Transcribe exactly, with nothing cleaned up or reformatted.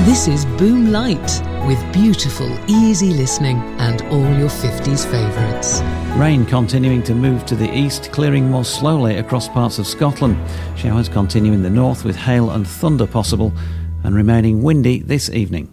This is Boom Light, with beautiful, easy listening and all your fifties favourites. Rain continuing to move to the east, clearing more slowly across parts of Scotland. Showers continue in the north with hail and thunder possible, and remaining windy this evening.